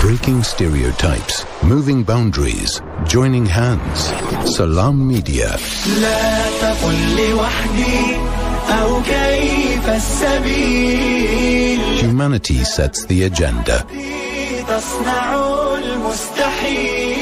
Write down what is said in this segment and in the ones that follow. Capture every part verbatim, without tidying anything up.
Breaking stereotypes, moving boundaries, joining hands. Salam Media. لا تقل لوحدي أو كيف السبيل. Humanity sets the agenda. تصنع المستحيل.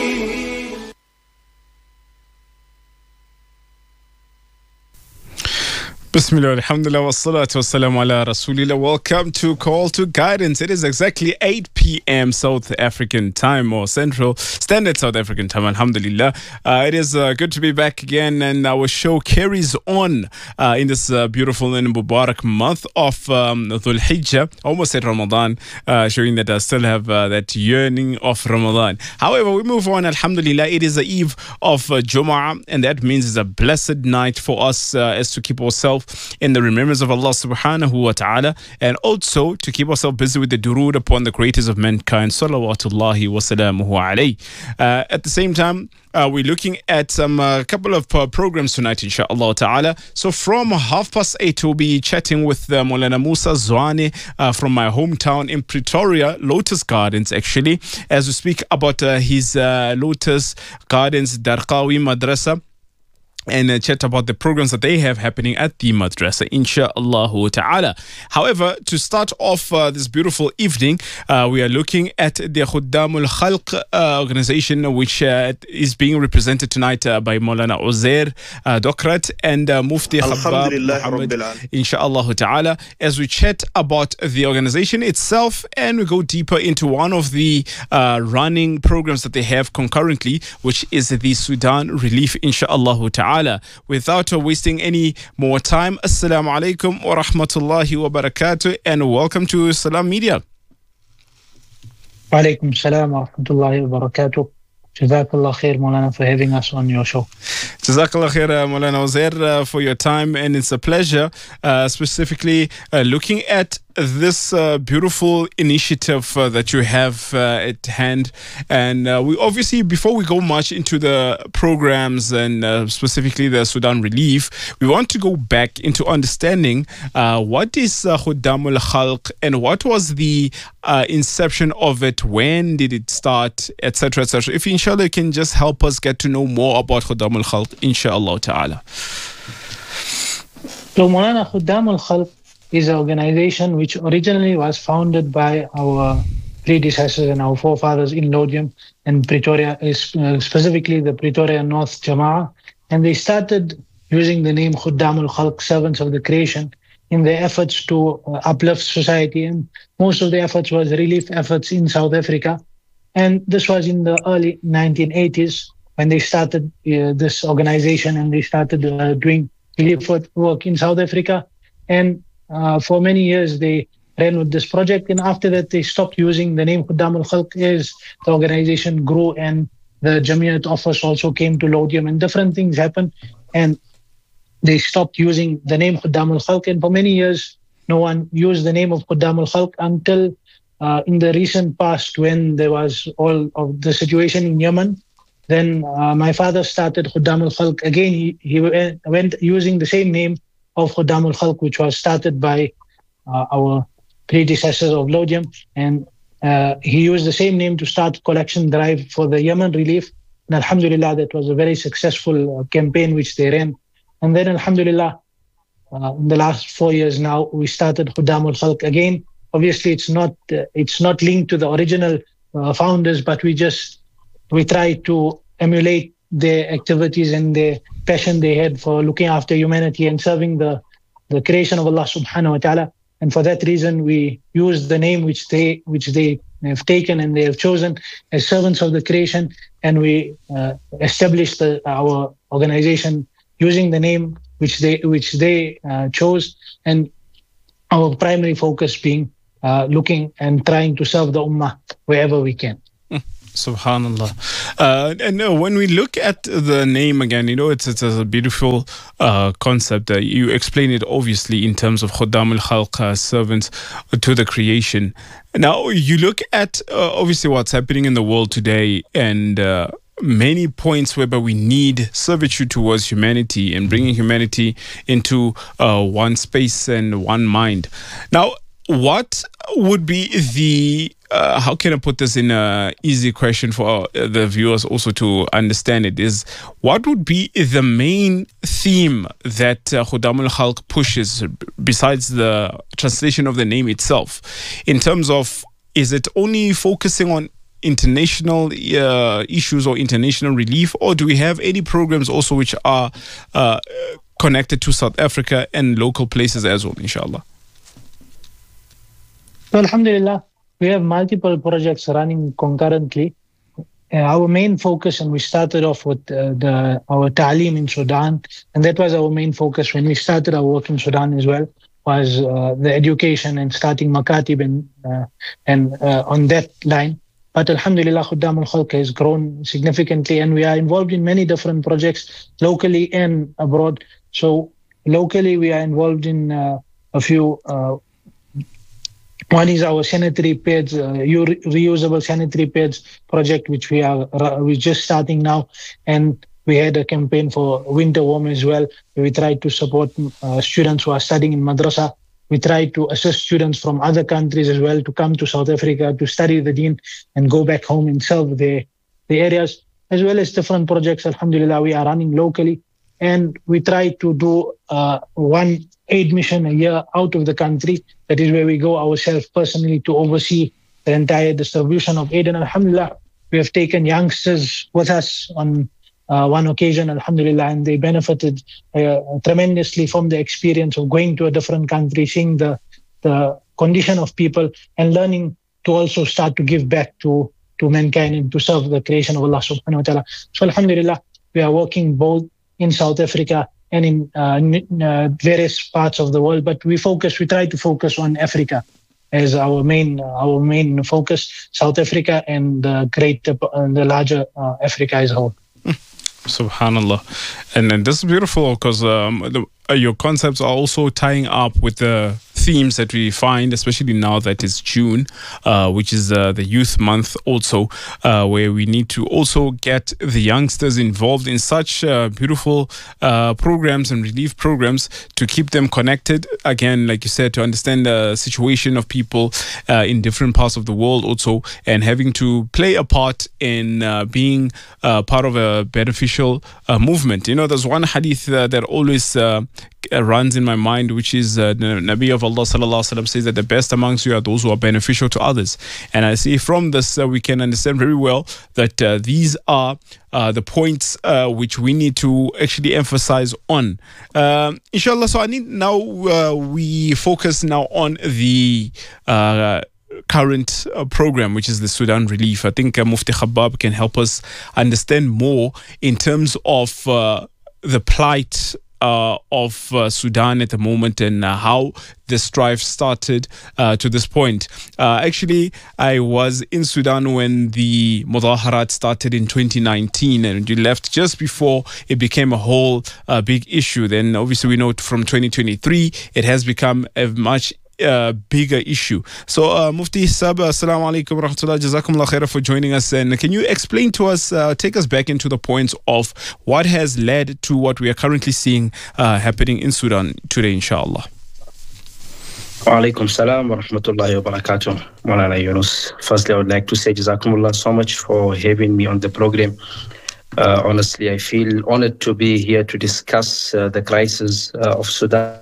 Bismillah, alhamdulillah, wassalatu wassalamu ala rasulillah. Welcome to Call to Guidance. It is exactly eight p.m. South African time, or Central Standard South African time, alhamdulillah. Uh, it is uh, good to be back again, and our show carries on uh, in this uh, beautiful and Mubarak month of um, Dhul Hijjah, almost at Ramadan, uh, showing that I still have uh, that yearning of Ramadan. However, we move on, alhamdulillah. It is the eve of uh, Jumu'ah, and that means it's a blessed night for us uh, as to keep ourselves in the remembrance of Allah subhanahu wa ta'ala, and also to keep ourselves busy with the durood upon the greatest of mankind, salawatullahi wa salamuhu alayhi. Uh, at the same time, uh, we're looking at some uh, couple of uh, programs tonight, inshaAllah ta'ala. So from half past eight, we'll be chatting with uh, Maulana Musa Zwane uh, from my hometown in Pretoria, Lotus Gardens, actually, as we speak about uh, his uh, Lotus Gardens Darqawi Madrasa, and uh, chat about the programs that they have happening at the madrasa, insha'Allah ta'ala. However, to start off uh, this beautiful evening, uh, we are looking at the Khuddamul Khalq uh, organization, which uh, is being represented tonight uh, by Maulana Uzair uh, Dokrat and uh, Mufti Khabbab Muhammad, insha'Allah ta'ala, as we chat about the organization itself, and we go deeper into one of the uh, running programs that they have concurrently, which is the Sudan Relief, insha'Allah ta'ala. Without wasting any more time, Assalamu alaikum wa rahmatullahi wa barakatuh, and welcome to Salam Media. Wa alaikum salam wa rahmatullahi wa barakatuh. Jazakallah khair, Maulana, for having us on your show. Jazakallah khair, uh, Maulana Uzair, uh, for your time, and it's a pleasure, uh, specifically uh, looking at this uh, beautiful initiative uh, that you have uh, at hand. And uh, we obviously, before we go much into the programs and uh, specifically the Sudan Relief, we want to go back into understanding uh, what is uh, Khuddamul Khalq, and what was the uh, inception of it, when did it start, et cetera, et cetera. If inshallah you can just help us get to know more about Khuddamul Khalq, inshallah ta'ala. So Maulana, Khuddamul Khalq is an organization which originally was founded by our predecessors and our forefathers in Lodium and Pretoria, uh, specifically the Pretoria North Jama'ah. And they started using the name Khuddamul Khalq, servants of the creation, in their efforts to uh, uplift society. And most of the efforts was relief efforts in South Africa. And this was in the early nineteen eighties when they started uh, this organization, and they started uh, doing relief work in South Africa. And Uh, for many years, they ran with this project, and after that, they stopped using the name Khuddamul Khalq as the organization grew, and the Jamiyat office also came to Lodium, and different things happened, and they stopped using the name Khuddamul Khalq. And for many years, no one used the name of Khuddamul Khalq until uh, in the recent past, when there was all of the situation in Yemen. Then uh, my father started Khuddamul Khalq again. He, he went using the same name of Khuddamul Khalq, which was started by uh, our predecessors of Lodium. And uh, he used the same name to start collection drive for the Yemen relief. And alhamdulillah, that was a very successful uh, campaign which they ran. And then alhamdulillah, uh, in the last four years now, we started Khuddamul Khalq again. Obviously, it's not uh, it's not linked to the original uh, founders, but we just, we try to emulate their activities and their passion they had for looking after humanity and serving the, the creation of Allah subhanahu wa ta'ala. And for that reason, we use the name which they which they have taken and they have chosen as servants of the creation. And we uh, established the, our organization using the name which they which they uh, chose. And our primary focus being uh, looking and trying to serve the ummah wherever we can. Subhanallah. Uh, and uh, when we look at the name again, you know, it's it's a beautiful uh, concept. Uh, you explain it obviously in terms of Khuddamul Khalq, uh, servants to the creation. Now, you look at uh, obviously what's happening in the world today, and uh, many points whereby we need servitude towards humanity and bringing humanity into uh, one space and one mind. Now, what would be the, uh, how can I put this in an easy question for uh, the viewers also to understand it, is what would be the main theme that uh, Khuddam al-Khalq pushes besides the translation of the name itself, in terms of, is it only focusing on international uh, issues or international relief, or do we have any programs also which are uh, connected to South Africa and local places as well, inshallah? So, alhamdulillah, we have multiple projects running concurrently. Uh, our main focus, and we started off with uh, the our ta'aleem in Sudan, and that was our main focus when we started our work in Sudan as well, was uh, the education and starting makatib and, uh, and uh, on that line. But alhamdulillah, Khuddam al-Khalq has grown significantly, and we are involved in many different projects locally and abroad. So locally, we are involved in uh, a few. Uh, one is our sanitary pads, uh, reusable sanitary pads project, which we are we're just starting now, and we had a campaign for winter warm as well, where we tried to support uh, students who are studying in madrasa. We try to assist students from other countries as well to come to South Africa to study the deen and go back home and serve the, the areas, as well as different projects. Alhamdulillah, we are running locally, and we try to do uh, one aid mission a year out of the country. That is where we go ourselves personally to oversee the entire distribution of aid. And alhamdulillah, we have taken youngsters with us on Uh, one occasion, alhamdulillah, and they benefited uh, tremendously from the experience of going to a different country, seeing the the condition of people, and learning to also start to give back to, to mankind and to serve the creation of Allah subhanahu wa ta'ala. So alhamdulillah, we are working both in South Africa and in uh, uh, various parts of the world, but we focus, we try to focus on Africa as our main uh, our main focus, South Africa and the great, uh, the larger uh, Africa as a whole. Subhanallah. And, and this is beautiful because um, the, uh, your concepts are also tying up with the themes that we find, especially now that it's June, uh, which is uh, the youth month also, uh, where we need to also get the youngsters involved in such uh, beautiful uh, programs and relief programs to keep them connected. Again, like you said, to understand the situation of people uh, in different parts of the world also, and having to play a part in uh, being uh, part of a beneficial uh, movement. You know, there's one hadith uh, that always uh, runs in my mind, which is uh, the Nabi of Allah sallallahu alaihi wasallam says that the best amongst you are those who are beneficial to others. And I see from this uh, we can understand very well that uh, these are uh, the points uh, which we need to actually emphasize on. Um, inshallah, so I need now uh, we focus now on the uh, current uh, program, which is the Sudan Relief. I think uh, Mufti Khabbab can help us understand more in terms of uh, the plight Uh, of uh, Sudan at the moment, and uh, how the strife started uh, to this point. Uh, actually, I was in Sudan when the Mudaharat started in twenty nineteen, and you left just before it became a whole uh, big issue. Then obviously we know from twenty twenty-three it has become a much Uh, bigger issue. So uh, Mufti Sab, assalamu alaikum wa rahmatullah, jazakumullah khairah for joining us. And can you explain to us, uh, take us back into the points of what has led to what we are currently seeing uh, happening in Sudan today, inshallah? Wa alaikum salam wa rahmatullahi wa barakatuh. Maulana Yunus. Firstly, I would like to say jazakumullah so much for having me on the program. Uh, honestly, I feel honored to be here to discuss uh, the crisis uh, of Sudan,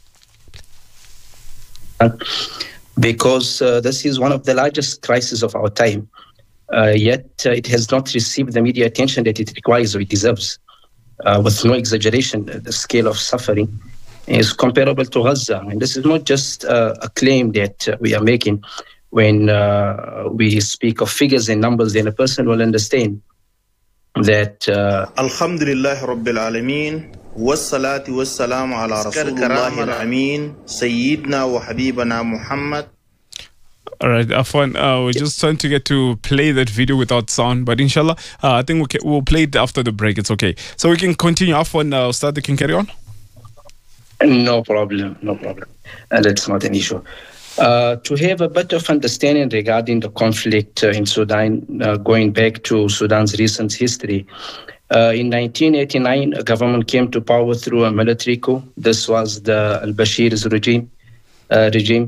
because uh, this is one of the largest crises of our time. Uh, yet uh, it has not received the media attention that it requires or it deserves. Uh, with no exaggeration, the scale of suffering is comparable to Gaza. And this is not just uh, a claim that uh, we are making. When uh, we speak of figures and numbers, then a person will understand that uh, Alhamdulillah Rabbil Alameen. والصلاة والسلام على رسول الله الأمين سيدنا وحبيبنا محمد. All right, Afwan, uh, we're just trying to get to play that video without sound, but inshallah, uh, I think we'll, we'll play it after the break. It's okay. So we can continue. Afwan, uh, Ustad, you can carry on? No problem, no problem. And that's not an issue. Uh, to have a better understanding regarding the conflict uh, in Sudan, uh, going back to Sudan's recent history, Uh, in nineteen eighty-nine, a government came to power through a military coup. This was the al-Bashir's regime. Uh, regime.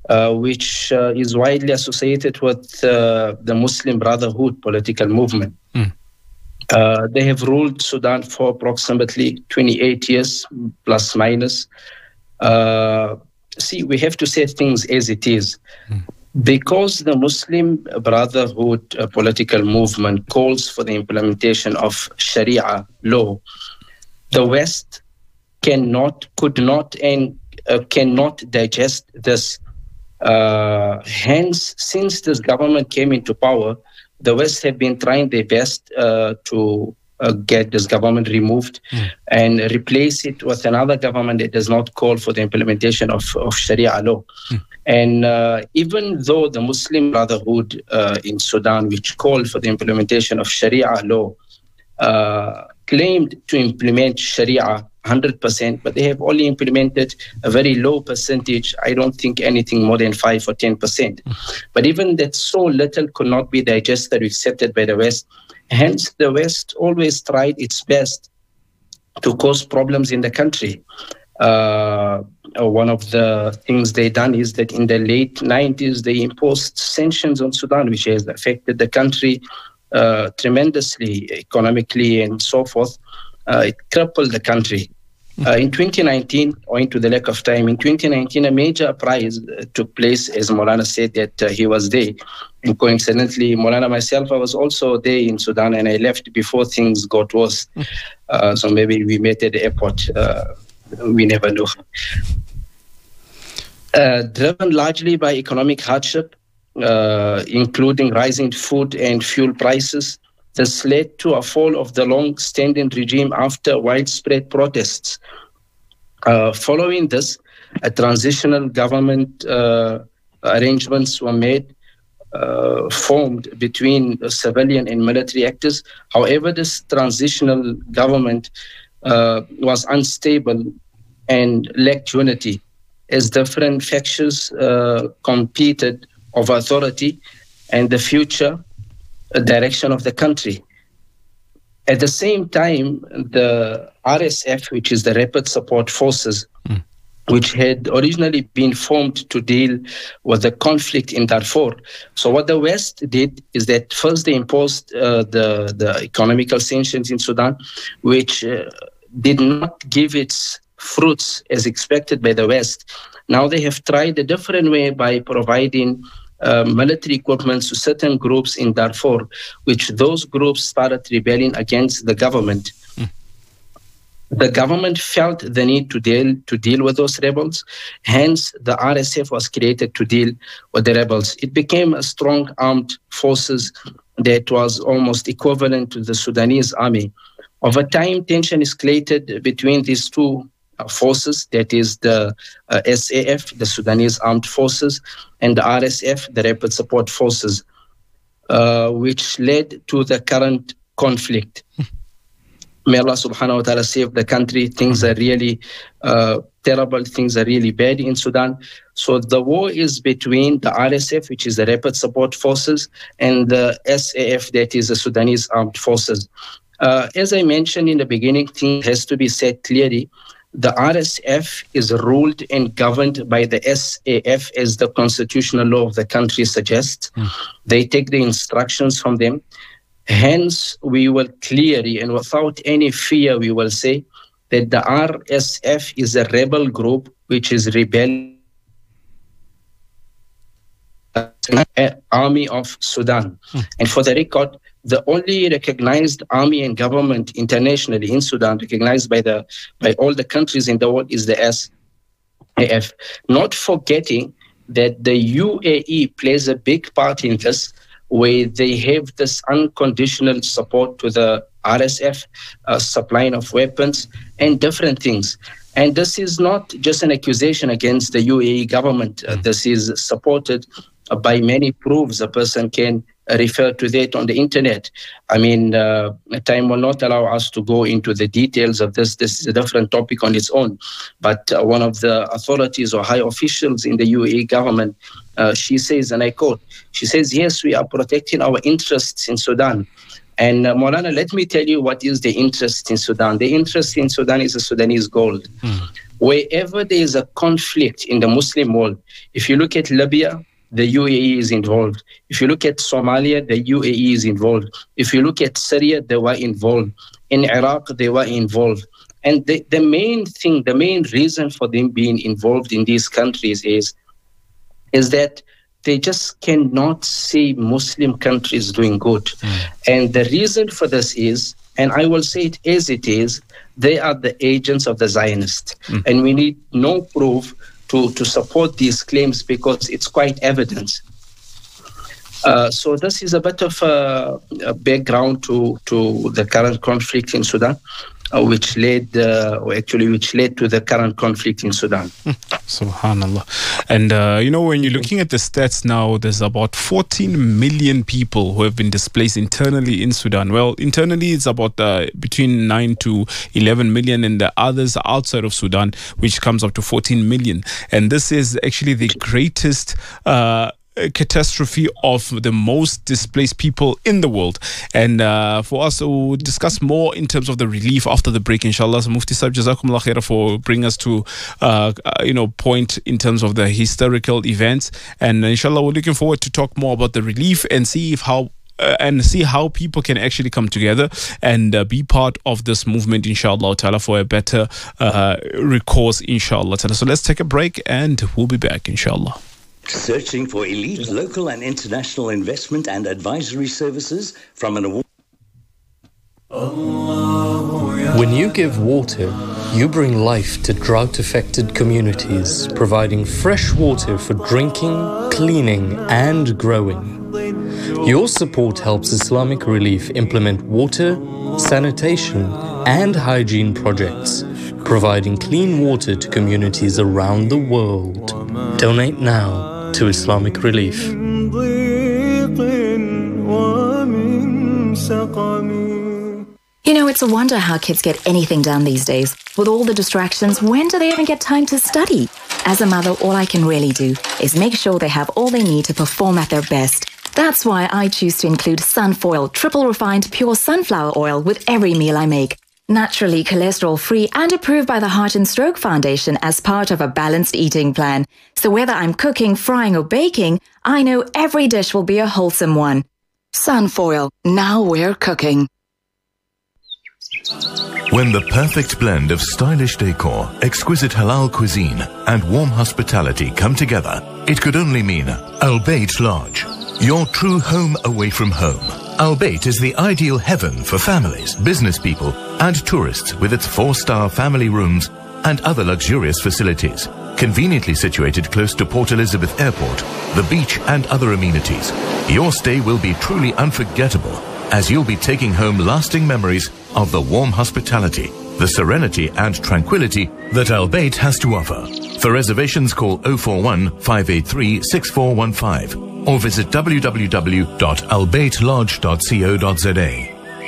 uh, which uh, is widely associated with uh, the Muslim Brotherhood political movement. Mm. Uh, they have ruled Sudan for approximately twenty-eight years, plus minus. Uh, see, we have to say things as it is. Mm. Because the Muslim Brotherhood uh, political movement calls for the implementation of Sharia law, the West cannot, could not, and uh, cannot digest this. Uh, hence, since this government came into power, the West have been trying their best uh, to uh, get this government removed mm. and replace it with another government that does not call for the implementation of, of Sharia law. Mm. And uh, even though the Muslim Brotherhood uh, in Sudan, which called for the implementation of Sharia law, uh, claimed to implement Sharia one hundred percent, but they have only implemented a very low percentage. I don't think anything more than five or ten percent. But even that so little could not be digested or accepted by the West. Hence, the West always tried its best to cause problems in the country. Uh, one of the things they done is that in the late nineties, they imposed sanctions on Sudan, which has affected the country uh, tremendously, economically and so forth. Uh, it crippled the country. Uh, in twenty nineteen, owing to the lack of time, in twenty nineteen, a major uprising uh, took place, as Maulana said that uh, he was there. And coincidentally, Maulana, myself, I was also there in Sudan, and I left before things got worse. Uh, so maybe we met at the airport. Uh, we never know. Uh, driven largely by economic hardship, uh, including rising food and fuel prices, this led to a fall of the long-standing regime after widespread protests. Uh, following this, a transitional government uh, arrangements were made, uh, formed between civilian and military actors. However, this transitional government uh, was unstable and lacked unity, as different factions uh, competed over authority and the future direction of the country. At the same time, the R S F, which is the Rapid Support Forces, mm. which had originally been formed to deal with the conflict in Darfur. So what the West did is that first they imposed uh, the, the economical sanctions in Sudan, which uh, did not give its fruits as expected by the West. Now they have tried a different way by providing Uh, military equipment to certain groups in Darfur, which those groups started rebelling against the government. Mm. The government felt the need to deal to deal with those rebels. Hence, the R S F was created to deal with the rebels. It became a strong armed forces that was almost equivalent to the Sudanese army. Over time, tension escalated between these two Uh, forces, that is the uh, S A F, the Sudanese Armed Forces, and the R S F, the Rapid Support Forces, uh, which led to the current conflict. May Allah subhanahu wa ta'ala save the country. Things are really uh, terrible. Things are really bad in Sudan. So the war is between the R S F, which is the Rapid Support Forces, and the S A F, that is the Sudanese Armed Forces. Uh, as I mentioned in the beginning, things has to be said clearly. The R S F is ruled and governed by the S A F as the constitutional law of the country suggests. Mm. They take the instructions from them. Hence, we will clearly and without any fear, we will say that the R S F is a rebel group which is rebelling army of Sudan. Mm. And for the record, the only recognized army and government internationally in Sudan, recognized by the by all the countries in the world, is the S A F. Not forgetting that the U A E plays a big part in this, where they have this unconditional support to the R S F, uh, supplying of weapons and different things. And this is not just an accusation against the U A E government. Uh, this is supported uh, by many proofs. A person can refer to that on the internet. I mean, uh, time will not allow us to go into the details of this. This is a different topic on its own. But uh, one of the authorities or high officials in the U A E government, uh, she says, and I quote, she says, yes, we are protecting our interests in Sudan. And uh, Maulana, let me tell you what is the interest in Sudan. The interest in Sudan is the Sudanese gold. Mm. wherever there is a conflict in the Muslim world, if you look at Libya, the U A E is involved. If you look at Somalia, the U A E is involved. If you look at Syria, they were involved. In Iraq, they were involved. And the, the main thing, the main reason for them being involved in these countries is, is that they just cannot see Muslim countries doing good. Mm. And the reason for this is, and I will say it as it is, they are the agents of the Zionists. Mm. And we need no proof to, to support these claims because it's quite evident. Uh, so this is a bit of a, a background to, to the current conflict in Sudan, uh, which led, uh, or actually which led to the current conflict in Sudan. Subhanallah. And, uh, you know, when you're looking at the stats now, there's about fourteen million people who have been displaced internally in Sudan. Well, internally, it's about uh, between nine to eleven million, and the others outside of Sudan, which comes up to fourteen million. And this is actually the greatest uh catastrophe of the most displaced people in the world. And uh, for us to discuss more in terms of the relief after the break, inshallah. So Mufti Saab, Jazakumullah khair for bringing us to uh, uh, you know point in terms of the historical events, and inshallah we're looking forward to talk more about the relief and see if how Uh, and see how people can actually come together and uh, be part of this movement, inshallah ta'ala, for a better uh, recourse, inshallah ta'ala. So let's take a break and we'll be back, inshallah. Searching for elite local and international investment and advisory services from an award. When you give water, you bring life to drought-affected communities, providing fresh water for drinking, cleaning, and growing. Your support helps Islamic Relief implement water, sanitation, and hygiene projects, providing clean water to communities around the world. Donate now to Islamic Relief. You know, it's a wonder how kids get anything done these days. With all the distractions, when do they even get time to study? As a mother, all I can really do is make sure they have all they need to perform at their best. That's why I choose to include Sunfoil, triple refined pure sunflower oil with every meal I make. Naturally cholesterol-free and approved by the Heart and Stroke Foundation as part of a balanced eating plan. So whether I'm cooking, frying or baking, I know every dish will be a wholesome one. Sunfoil, now we're cooking. When the perfect blend of stylish decor, exquisite halal cuisine and warm hospitality come together, it could only mean Al Bayt Lodge, your true home away from home. Al Bayt is the ideal heaven for families, business people and tourists with its four-star family rooms and other luxurious facilities. Conveniently situated close to Port Elizabeth Airport, the beach and other amenities, your stay will be truly unforgettable as you'll be taking home lasting memories of the warm hospitality, the serenity and tranquility that Al Bayt has to offer. For reservations, call oh four one, five eight three, six four one five or visit w w w dot al bayt lodge dot co dot z a.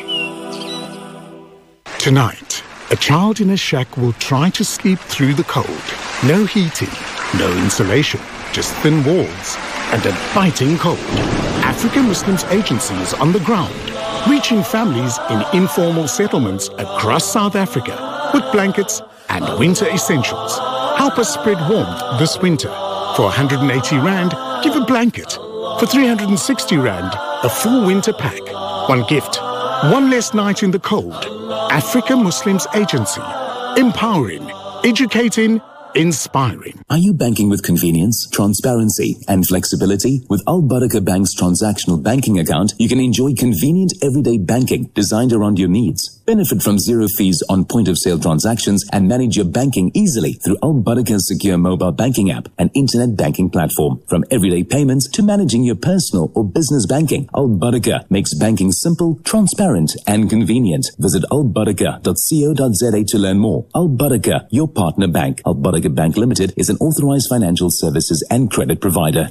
Tonight, a child in a shack will try to sleep through the cold. No heating, no insulation, just thin walls and a biting cold. African Muslims Agency is on the ground, reaching families in informal settlements across South Africa with blankets and winter essentials. Help us spread warmth this winter. For one hundred eighty rand, give a blanket. For three hundred sixty rand, a full winter pack. One gift, one less night in the cold. Africa Muslims Agency. Empowering, educating, inspiring. Are you banking with convenience, transparency, and flexibility? With Al Barakah Bank's transactional banking account, you can enjoy convenient everyday banking designed around your needs. Benefit from zero fees on point-of-sale transactions and manage your banking easily through Al Barakah's secure mobile banking app and internet banking platform. From everyday payments to managing your personal or business banking, Al Barakah makes banking simple, transparent, and convenient. Visit al barakah dot co dot z a to learn more. Al Barakah, your partner bank. Al Barakah Bank Limited is an authorized financial services and credit provider.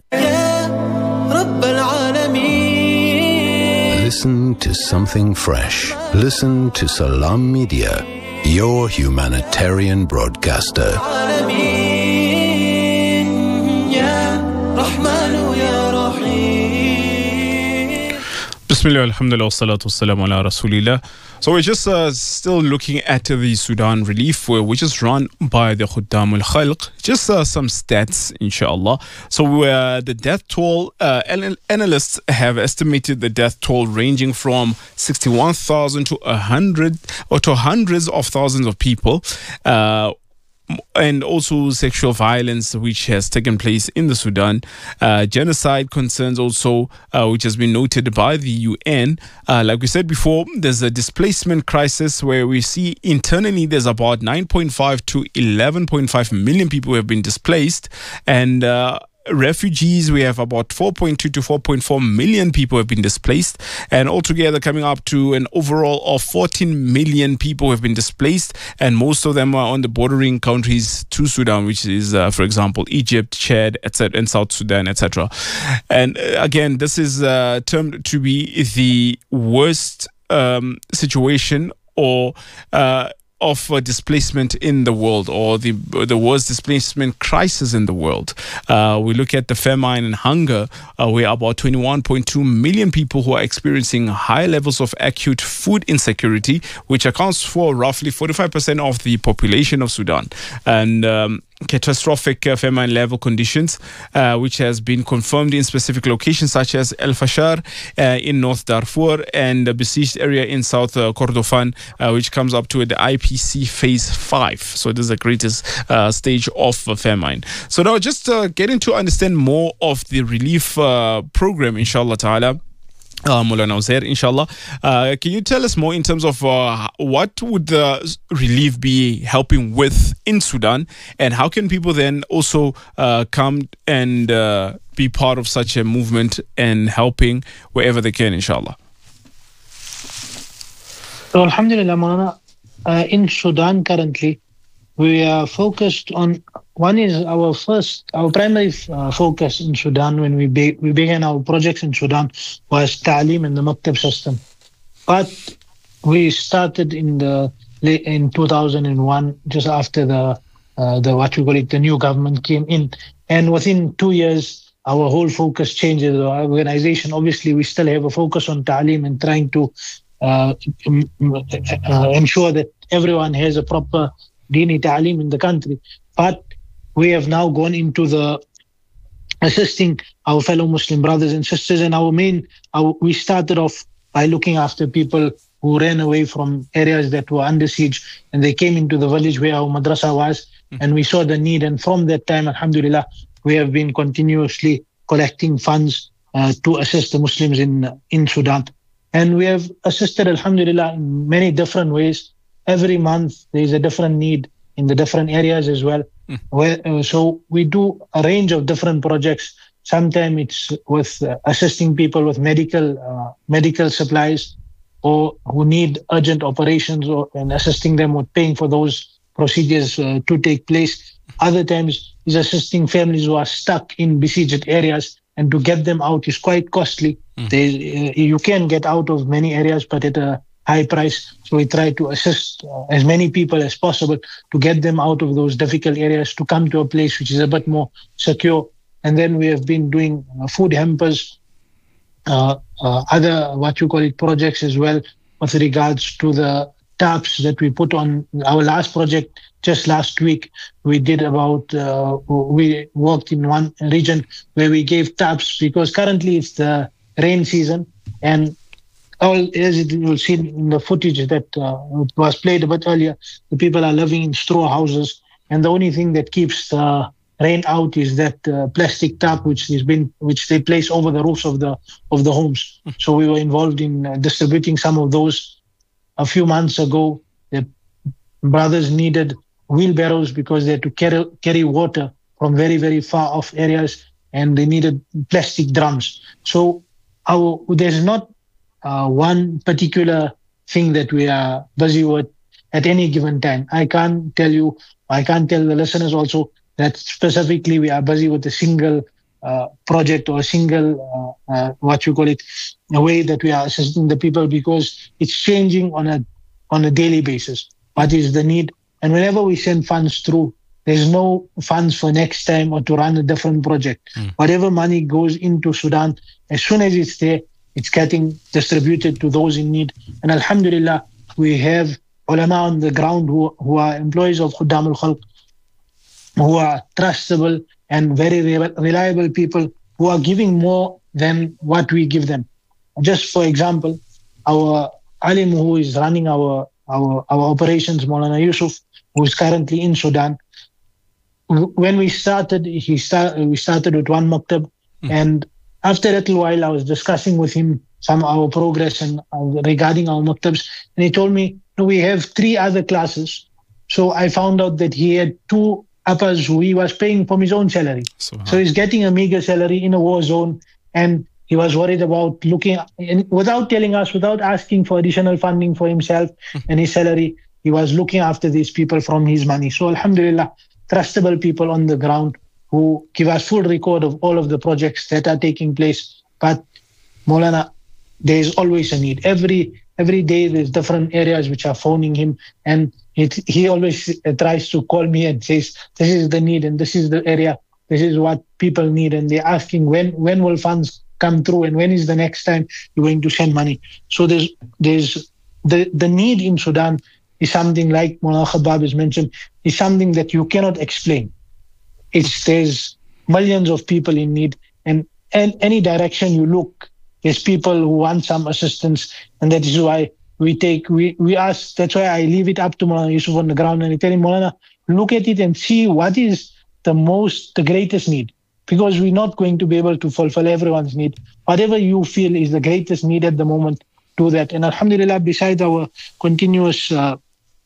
Listen to something fresh. Listen to Salam Media, your humanitarian broadcaster. Bismillah, alhamdulillah, salatu wassalamu ala rasulillah. So we're just uh, still looking at the Sudan Relief, uh, which is run by the Khuddam al-Khalq. Just uh, some stats, inshallah. So uh, the death toll, uh, analysts have estimated the death toll ranging from sixty-one thousand to one hundred or to hundreds of thousands of people. Uh, and also sexual violence which has taken place in the Sudan, uh, genocide concerns also uh, which has been noted by the U N. Uh, like we said before, there's a displacement crisis where we see internally there's about nine point five to eleven point five million people who have been displaced, and uh, refugees, we have about four point two to four point four million people have been displaced, and altogether coming up to an overall of fourteen million people have been displaced, and most of them are on the bordering countries to Sudan, which is, uh, for example, Egypt, Chad, et cetera, and South Sudan, et cetera. And uh, again, this is uh, termed to be the worst um, situation or uh, of uh, displacement in the world, or the the worst displacement crisis in the world. Uh, we look at the famine and hunger, uh, where about twenty-one point two million people who are experiencing high levels of acute food insecurity, which accounts for roughly forty-five percent of the population of Sudan. And um, catastrophic uh, famine level conditions, uh, which has been confirmed in specific locations such as El Fashar uh, in North Darfur and the besieged area in South uh, Kordofan, uh, which comes up to the I P C phase five. So this is the greatest uh, stage of uh, famine. So now just uh, getting to understand more of the relief uh, program, inshallah ta'ala. Uh, Maulana Uzair, inshallah. Uh, can you tell us more in terms of uh, what would the relief be helping with in Sudan, and how can people then also uh, come and uh, be part of such a movement and helping wherever they can, inshallah? So, alhamdulillah, Maulana, uh, in Sudan currently, we are focused on, one is our first, our primary uh, focus in Sudan when we be, we began our projects in Sudan was Ta'aleem and the Maktab system. But we started in the in two thousand one, just after the uh, the what we call it, the new government came in, and within two years, our whole focus changes. Our organization, obviously, we still have a focus on Ta'aleem and trying to uh, uh, ensure that everyone has a proper Dini Ta'aleem in the country. But we have now gone into the assisting our fellow Muslim brothers and sisters. And our main, our, we started off by looking after people who ran away from areas that were under siege, and they came into the village where our madrasa was, mm-hmm. and we saw the need. And from that time, alhamdulillah, we have been continuously collecting funds uh, to assist the Muslims in, in Sudan. And we have assisted, alhamdulillah, in many different ways. Every month, there is a different need in the different areas as well. Mm. Where, uh, so we do a range of different projects. Sometimes it's with uh, assisting people with medical uh, medical supplies, or who need urgent operations, or and assisting them with paying for those procedures uh, to take place. Other times is assisting families who are stuck in besieged areas, and to get them out is quite costly. Mm. They, uh, you can get out of many areas, but at a high price. So we try to assist uh, as many people as possible to get them out of those difficult areas to come to a place which is a bit more secure. And then we have been doing uh, food hampers, uh, uh, other, what you call it, projects as well, with regards to the tarps that we put on our last project. Just last week, we did about, uh, we worked in one region where we gave tarps, because currently it's the rain season, and all, as you will see in the footage that uh, was played a bit earlier, the people are living in straw houses, and the only thing that keeps the rain out is that uh, plastic tarp which has been which they place over the roofs of the of the homes. So we were involved in uh, distributing some of those. A few months ago, the brothers needed wheelbarrows because they had to carry carry water from very very far off areas, and they needed plastic drums. So our there's not Uh, one particular thing that we are busy with at any given time. I can't tell you, I can't tell the listeners also that specifically we are busy with a single uh, project or a single, uh, uh, what you call it, a way that we are assisting the people, because it's changing on a on a daily basis. What is the need? And whenever we send funds through, there's no funds for next time or to run a different project. Mm. Whatever money goes into Sudan, as soon as it's there, it's getting distributed to those in need. And alhamdulillah, we have ulama on the ground who, who are employees of Khuddam al-Khalq, who are trustable and very re- reliable people who are giving more than what we give them. Just for example, our alim who is running our, our, our operations, Maulana Yusuf, who is currently in Sudan, when we started, he start, we started with one maktab, mm. and after a little while, I was discussing with him some of our progress and uh, regarding our maktabs, and he told me, no, we have three other classes. So I found out that he had two uppers who he was paying from his own salary. So, so he's getting a meager salary in a war zone, and he was worried about looking, and without telling us, without asking for additional funding for himself and his salary, he was looking after these people from his money. So alhamdulillah, trustable people on the ground who give us full record of all of the projects that are taking place. But Maulana, there is always a need. Every every day there's different areas which are phoning him, and it, he always tries to call me and says, this is the need and this is the area, this is what people need. And they're asking when when will funds come through and when is the next time you're going to send money. So there's there's the, the need in Sudan is something, like Maulana Khabbab has mentioned, is something that you cannot explain. It's there's millions of people in need, and, and any direction you look, there's people who want some assistance, and that is why we take, we, we ask, that's why I leave it up to Maulana Yusuf on the ground, and I tell him, Maulana, look at it and see what is the most, the greatest need, because we're not going to be able to fulfill everyone's need. Whatever you feel is the greatest need at the moment, do that. And alhamdulillah, besides our continuous uh,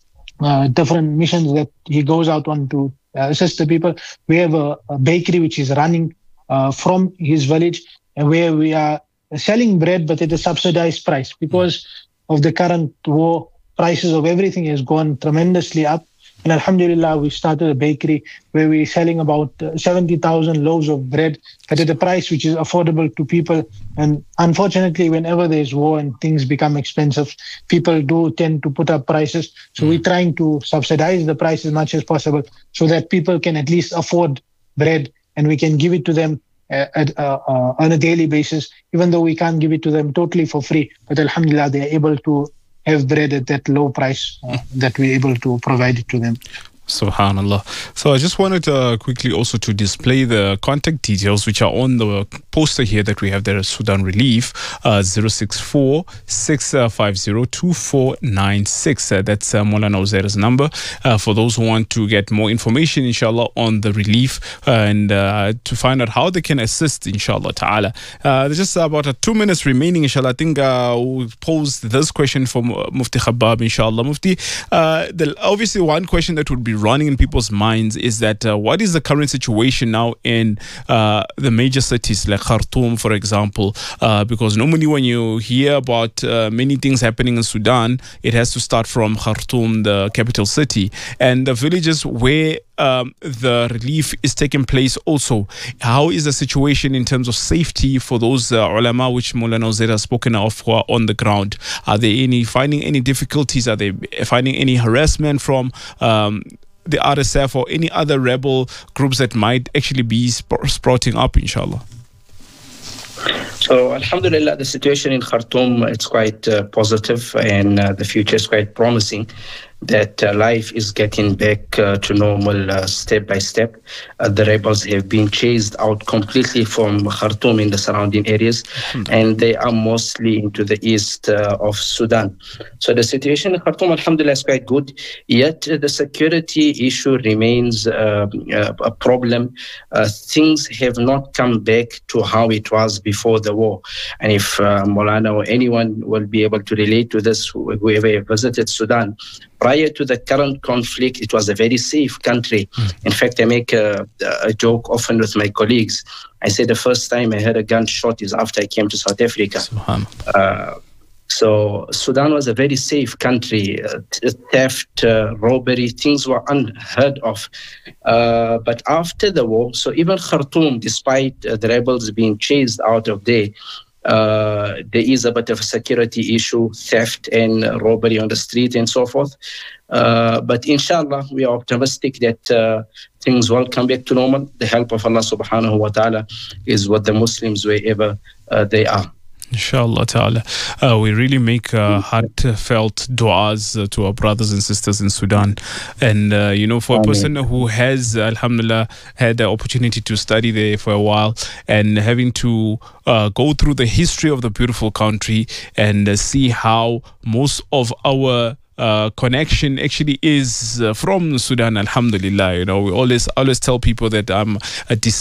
uh, different missions that he goes out on to uh, assist the people, we have a, a bakery which is running uh, from his village, and where we are selling bread but at a subsidized price, because of the current war. Prices of everything has gone tremendously up. And alhamdulillah, we started a bakery where we're selling about seventy thousand loaves of bread, but at a price which is affordable to people. And unfortunately, whenever there's war and things become expensive, people do tend to put up prices. So mm. we're trying to subsidize the price as much as possible so that people can at least afford bread, and we can give it to them uh, at, uh, uh, on a daily basis, even though we can't give it to them totally for free. But alhamdulillah, they're able to have bread at that low price uh, that we're able to provide it to them. Subhanallah. So I just wanted uh, quickly also to display the contact details which are on the poster here that we have there at Sudan Relief, uh, zero six four, six five zero, two four nine six. Uh, that's uh, Maulana Uzair's number. Uh, for those who want to get more information, inshallah, on the relief uh, and uh, to find out how they can assist, inshallah ta'ala. Uh, there's just about uh, two minutes remaining, inshallah. I think uh, we'll pose this question for Mufti Khabbab, inshallah. Mufti, uh, the, obviously one question that would be running in people's minds is that uh, what is the current situation now in uh, the major cities like Khartoum, for example? Uh, because normally when you hear about uh, many things happening in Sudan, it has to start from Khartoum, the capital city, and the villages where um, the relief is taking place also. How is the situation in terms of safety for those uh, ulama which Maulana Uzair has spoken of who are on the ground? Are they any finding any difficulties? Are they finding any harassment from um, the R S F or any other rebel groups that might actually be sp- sprouting up, inshallah? So, alhamdulillah, the situation in Khartoum, it's quite uh, positive, and uh, the future is quite promising. That uh, life is getting back uh, to normal uh, step by step. Uh, the rebels have been chased out completely from Khartoum in the surrounding areas, and they are mostly into the east uh, of Sudan. So the situation in Khartoum, alhamdulillah, is quite good, yet uh, the security issue remains uh, uh, a problem. Uh, things have not come back to how it was before the war. And if uh, Maulana or anyone will be able to relate to this, whoever visited Sudan, prior to the current conflict, it was a very safe country. Mm. In fact, I make a, a joke often with my colleagues. I say the first time I heard a gunshot is after I came to South Africa. Uh, so Sudan was a very safe country. Uh, theft, uh, robbery, things were unheard of. Uh, but after the war, so even Khartoum, despite uh, the rebels being chased out of there, Uh, there is a bit of a security issue, theft and robbery on the street and so forth. Uh, but inshallah, we are optimistic that uh, things will come back to normal. The help of Allah subhanahu wa ta'ala is with the Muslims wherever uh, they are. Inshallah ta'ala. Uh, we really make uh, heartfelt du'as uh, to our brothers and sisters in Sudan. And, uh, you know, for a person who has, alhamdulillah, had the opportunity to study there for a while and having to uh, go through the history of the beautiful country and uh, see how most of our Uh, connection actually is uh, from Sudan, alhamdulillah. You know, we always always tell people that I'm a